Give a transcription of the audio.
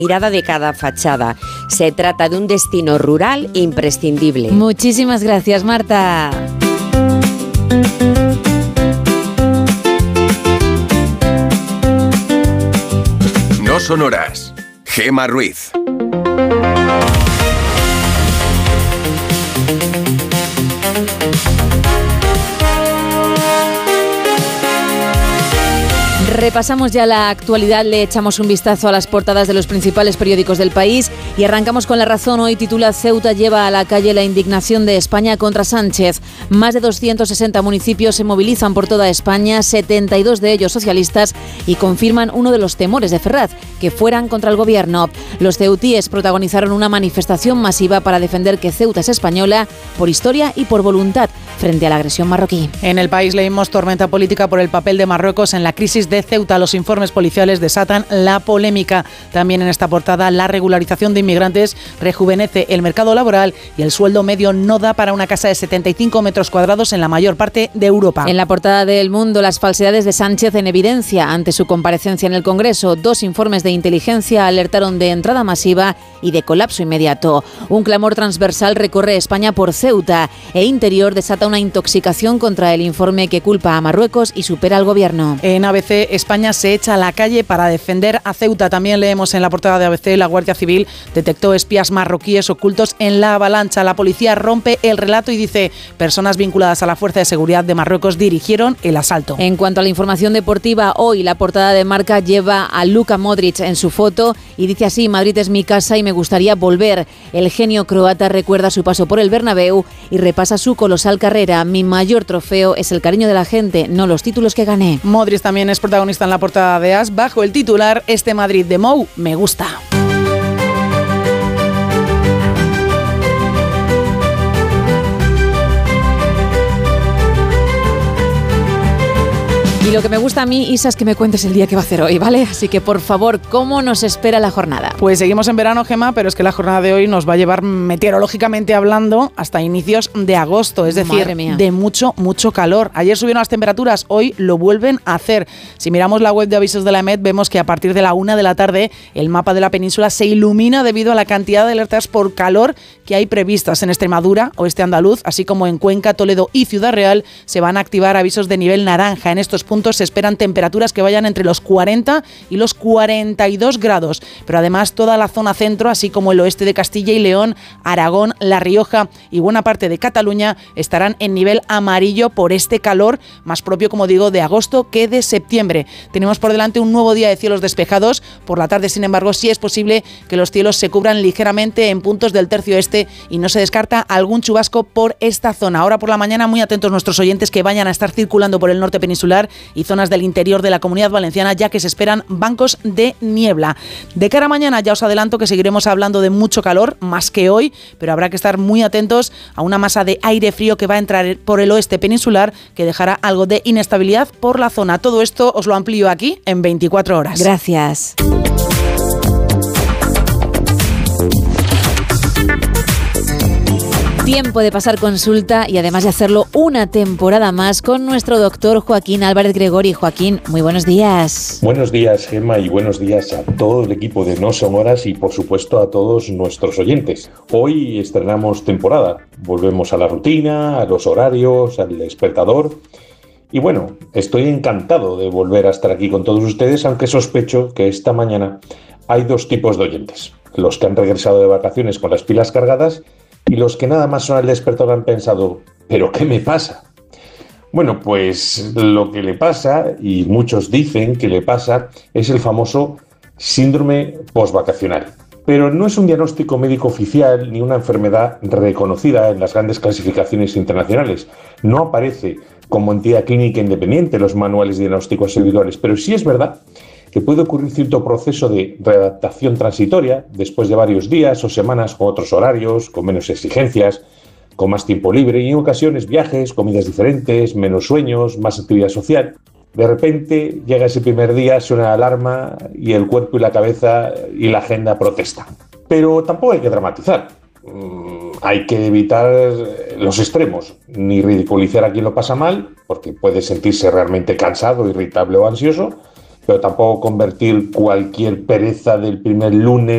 mirada de cada fachada. Se trata de un destino rural imprescindible. Muchísimas gracias, Marta. No son horas. Gemma Ruiz. Repasamos ya la actualidad, le echamos un vistazo a las portadas de los principales periódicos del país y arrancamos con La Razón. Hoy titula: Ceuta lleva a la calle la indignación de España contra Sánchez. Más de 260 municipios se movilizan por toda España, 72 de ellos socialistas, y confirman uno de los temores de Ferraz, que fueran contra el gobierno. Los ceutíes protagonizaron una manifestación masiva para defender que Ceuta es española por historia y por voluntad frente a la agresión marroquí. En El País leímos: tormenta política por el papel de Marruecos en la crisis de Ceuta. Los informes policiales desatan la polémica. También en esta portada: la regularización de inmigrantes rejuvenece el mercado laboral y el sueldo medio no da para una casa de 75 metros cuadrados en la mayor parte de Europa. En la portada de El Mundo: las falsedades de Sánchez en evidencia ante su comparecencia en el Congreso. 2 informes de inteligencia alertaron de entrada masiva y de colapso inmediato. Un clamor transversal recorre España por Ceuta, e Interior desata una intoxicación contra el informe que culpa a Marruecos y supera al gobierno. En ABC, España se echa a la calle para defender a Ceuta. También leemos en la portada de ABC: la Guardia Civil detectó espías marroquíes ocultos en la avalancha. La policía rompe el relato y dice: personas vinculadas a la Fuerza de Seguridad de Marruecos dirigieron el asalto. En cuanto a la información deportiva, hoy la portada de Marca lleva a Luka Modric en su foto y dice así: Madrid es mi casa y me gustaría volver. El genio croata recuerda su paso por el Bernabéu y repasa su colosal carrera. Mi mayor trofeo es el cariño de la gente, no los títulos que gané. Modric también es protagonista en la portada de AS, bajo el titular: este Madrid de Mou me gusta. Y lo que me gusta a mí, Isa, es que me cuentes el día que va a hacer hoy, ¿vale? Así que, por favor, ¿cómo nos espera la jornada? Pues seguimos en verano, Gemma, pero es que la jornada de hoy nos va a llevar, meteorológicamente hablando, hasta inicios de agosto, es decir, de mucho calor. Ayer subieron las temperaturas, hoy lo vuelven a hacer. Si miramos la web de avisos de la EMET, vemos que a partir de la 1 de la tarde el mapa de la península se ilumina debido a la cantidad de alertas por calor que hay previstas en Extremadura, oeste andaluz, así como en Cuenca, Toledo y Ciudad Real. Se van a activar avisos de nivel naranja. En estos puntos se esperan temperaturas que vayan entre los 40 y los 42 grados, pero además toda la zona centro, así como el oeste de Castilla y León, Aragón, La Rioja y buena parte de Cataluña estarán en nivel amarillo por este calor más propio, como digo, de agosto que de septiembre. Tenemos por delante un nuevo día de cielos despejados. Por la tarde, sin embargo, sí es posible que los cielos se cubran ligeramente en puntos del tercio este y no se descarta algún chubasco por esta zona. Ahora por la mañana, muy atentos nuestros oyentes que vayan a estar circulando por el norte peninsular y zonas del interior de la Comunidad Valenciana, ya que se esperan bancos de niebla. De cara a mañana ya os adelanto que seguiremos hablando de mucho calor, más que hoy, pero habrá que estar muy atentos a una masa de aire frío que va a entrar por el oeste peninsular, que dejará algo de inestabilidad por la zona. Todo esto os lo amplío aquí en 24 horas. Gracias. Tiempo de pasar consulta y además de hacerlo una temporada más con nuestro doctor Joaquín Álvarez Gregori. Joaquín, muy buenos días. Buenos días, Gemma, y buenos días a todo el equipo de No Son Horas y, por supuesto, a todos nuestros oyentes. Hoy estrenamos temporada. Volvemos a la rutina, a los horarios, al despertador. Y bueno, estoy encantado de volver a estar aquí con todos ustedes, aunque sospecho que esta mañana hay 2 tipos de oyentes. Los que han regresado de vacaciones con las pilas cargadas y los que nada más son al despertador han pensado: ¿pero qué me pasa? Bueno, pues lo que le pasa, y muchos dicen que le pasa, es el famoso síndrome postvacacional. Pero no es un diagnóstico médico oficial ni una enfermedad reconocida en las grandes clasificaciones internacionales. No aparece como entidad clínica independiente en los manuales diagnósticos individuales, pero sí es verdad que puede ocurrir cierto proceso de readaptación transitoria después de varios días o semanas con otros horarios, con menos exigencias, con más tiempo libre y en ocasiones viajes, comidas diferentes, menos sueños, más actividad social. De repente llega ese primer día, suena la alarma y el cuerpo y la cabeza y la agenda protestan. Pero tampoco hay que dramatizar. Hay que evitar los extremos, ni ridiculizar a quien lo pasa mal, porque puede sentirse realmente cansado, irritable o ansioso, pero tampoco convertir cualquier pereza del primer lunes